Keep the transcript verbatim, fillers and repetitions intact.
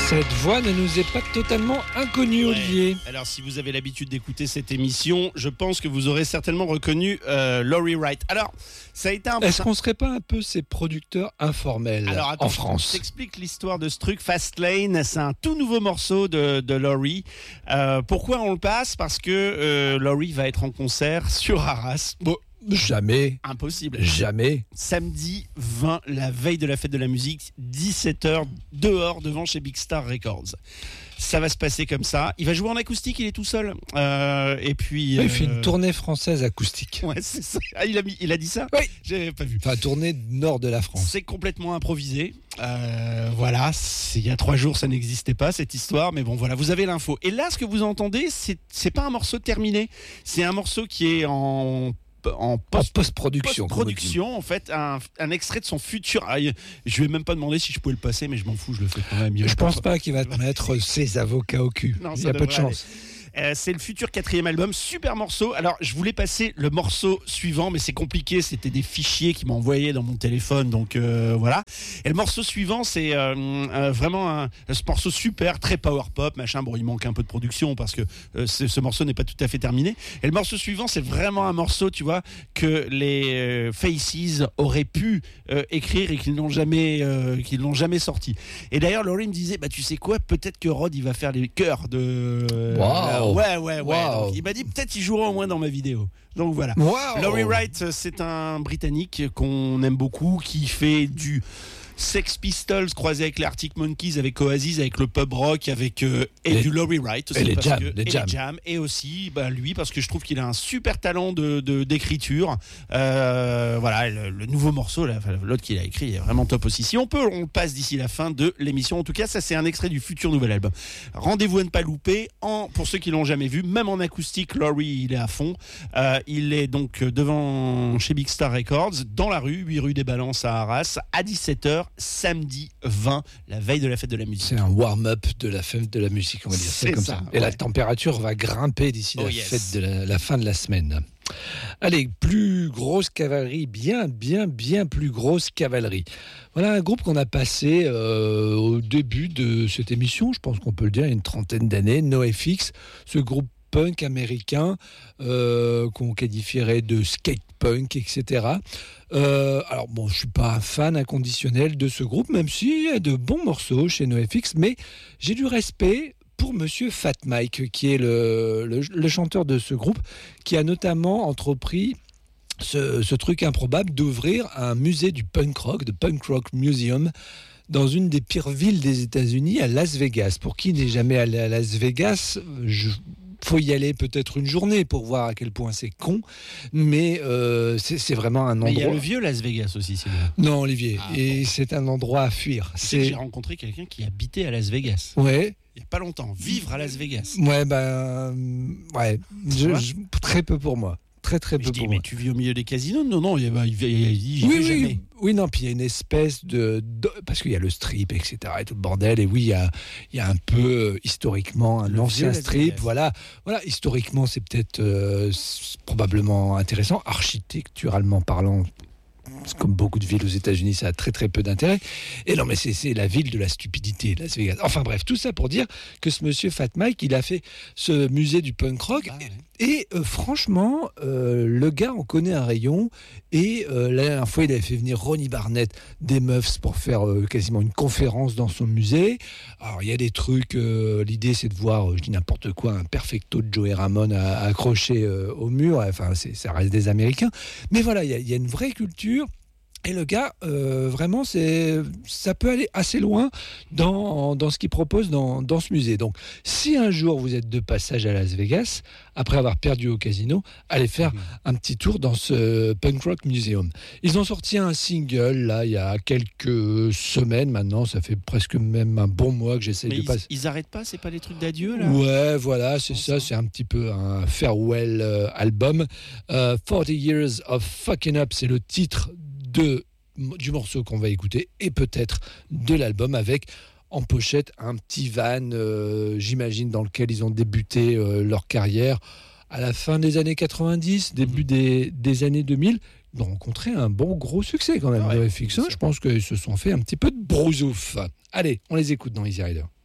Cette voix ne nous est pas totalement inconnue, Ouais. Olivier. Alors, si vous avez l'habitude d'écouter cette émission, je pense que vous aurez certainement reconnu euh, Laurie Wright. Alors, ça a été un... Est-ce qu'on serait pas un peu ces producteurs informels Alors, attends, en France? Je t'explique l'histoire de ce truc. Fastlane, c'est un tout nouveau morceau de, de Laurie. Euh, pourquoi on le passe? Parce que euh, Laurie va être en concert sur Arras. Bon, Jamais, impossible. jamais. Samedi vingt, la veille de la fête de la musique, dix-sept heures, dehors, devant chez Big Star Records. Ça va se passer comme ça. Il va jouer en acoustique, il est tout seul. Euh, et puis... Il fait euh, une tournée française acoustique. Ouais, c'est ça. Ah, il, a mis, il a dit ça? Oui. J'avais pas vu. Enfin, tournée nord de la France. C'est complètement improvisé. Euh, voilà, c'est- il y a trois jours, ça n'existait pas, cette histoire. Mais bon, voilà, vous avez l'info. Et là, ce que vous entendez, c'est, c'est pas un morceau terminé. C'est un morceau qui est en... en En post- post-production. comme on dit. post-production, en fait, un, un extrait de son futur. Ah, je lui ai même pas demandé si je pouvais le passer, mais je m'en fous, je le fais quand même. Je pense pas qu'il va te mettre ses avocats au cul. Non, Il y ça a peu de devrait chance. Euh, c'est le futur quatrième album, super morceau. Alors, je voulais passer le morceau suivant, mais c'est compliqué. C'était des fichiers qui m'ont envoyé dans mon téléphone, donc euh, voilà. Et le morceau suivant, c'est euh, euh, vraiment un, ce morceau super, très power pop, machin. Bon, il manque un peu de production parce que euh, ce, ce morceau n'est pas tout à fait terminé. Et le morceau suivant, c'est vraiment un morceau, tu vois, que les euh, Faces auraient pu euh, écrire et qu'ils n'ont jamais, euh, qu'ils n'ont jamais sorti. Et d'ailleurs, Laurie me disait, bah tu sais quoi, peut-être que Rod il va faire les chœurs de. Wow. Ouais, ouais, ouais. Wow. Donc, il m'a dit peut-être il jouera au moins dans ma vidéo. Donc voilà. Wow. Laurie Wright, c'est un Britannique qu'on aime beaucoup, qui fait du Sex Pistols croisé avec les Arctic Monkeys, avec Oasis, avec le pub rock, avec euh, et Les- du Laurie Wright aussi, et les parce jams, que- les et jams. les jams, et aussi bah, lui parce que je trouve qu'il a un super talent de, de- d'écriture. Euh, voilà, le, le nouveau morceau, là, enfin, l'autre qu'il a écrit est vraiment top aussi. Si on peut, on le passe d'ici la fin de l'émission. En tout cas, ça c'est un extrait du futur nouvel album. Rendez-vous à ne pas louper. En, pour ceux qui l'ont jamais vu, même en acoustique, Laurie il est à fond. Euh, il est donc devant chez Big Star Records, dans la rue, huit rue des Balances à Arras, à dix-sept heures, samedi vingt, la veille de la fête de la musique. C'est un warm-up de la fête de la musique, on va dire. C'est, C'est comme ça, ça. Et la ouais. température va grimper d'ici Oh la yes. fête de la, la fin de la semaine. Allez, plus grosse cavalerie, bien, bien, bien plus grosse cavalerie. Voilà un groupe qu'on a passé euh, au début de cette émission, je pense qu'on peut le dire, il y a une trentaine d'années, NoFX, ce groupe punk américain euh, qu'on qualifierait de skate punk, et cetera. Euh, alors bon, je suis pas un fan inconditionnel de ce groupe, même s'il y a de bons morceaux chez NoFX, mais j'ai du respect pour Monsieur Fat Mike, qui est le, le, le chanteur de ce groupe, qui a notamment entrepris ce, ce truc improbable d'ouvrir un musée du punk rock, de Punk Rock Museum, dans une des pires villes des États-Unis, à Las Vegas. Pour qui n'est jamais allé à Las Vegas, je faut y aller peut-être une journée pour voir à quel point c'est con, mais euh, c'est, c'est vraiment un Mais il y a endroit... le vieux Las Vegas aussi, c'est bien. Non, Olivier, Ah, et bon. c'est un endroit à fuir. Tu sais que C'est... j'ai rencontré quelqu'un qui habitait à Las Vegas. Ouais, Il n'y a pas longtemps. Vivre à Las Vegas. ouais, ben... Ouais, je- Ouais. je- très peu pour moi. Très, très Mais peu je dis, pour mais moi. tu vis au milieu des casinos? Non, non, il, il, il, il dit, j'y Oui, vais oui, jamais. oui, non, puis il y a une espèce de, de- parce qu'il y a le strip, et cetera, et tout le bordel, et oui, il y a, il y a un peu, euh, historiquement, un Le ancien vieux Las strip, Vegas. voilà, voilà, historiquement, c'est peut-être euh, c'est probablement intéressant, architecturalement parlant, c'est comme beaucoup de villes aux États-Unis, ça a très très peu d'intérêt. Et non, mais c'est, c'est la ville de la stupidité, Las Vegas. Enfin bref, tout ça pour dire que ce monsieur Fat Mike, il a fait ce musée du punk rock. Ah, ouais. Et euh, franchement, euh, le gars en connaît un rayon. Et euh, la dernière fois, il avait fait venir Ronnie Barnett des Muffs pour faire euh, quasiment une conférence dans son musée. Alors, il y a des trucs. euh, l'idée, c'est de voir, euh, je dis n'importe quoi, un perfecto de Joey Ramone à, à accroché euh, au mur. Enfin, c'est, ça reste des Américains. Mais voilà, il y, a- il y a une vraie culture. Et le gars, euh, vraiment, c'est, ça peut aller assez loin dans, dans ce qu'il propose dans, dans ce musée. Donc, si un jour vous êtes de passage à Las Vegas, après avoir perdu au casino, allez faire un petit tour dans ce Punk Rock Museum. Ils ont sorti un single, là, il y a quelques semaines maintenant, ça fait presque même un bon mois que j'essaye Mais de ils, passer. ils arrêtent pas, c'est pas les trucs d'adieu là? Ouais, voilà, c'est Comment ça, ça c'est un petit peu un farewell euh, album. Euh, forty Years of Fucking Up, c'est le titre de, du morceau qu'on va écouter et peut-être de l'album avec en pochette un petit van, euh, j'imagine, dans lequel ils ont débuté euh, leur carrière à la fin des années quatre-vingt-dix, début des, des années deux mille. Ils ont rencontré un bon gros succès quand même, Ah ouais, de F X. bien sûr. Je pense qu'ils se sont fait un petit peu de brousouf. Allez, on les écoute dans Easy Rider.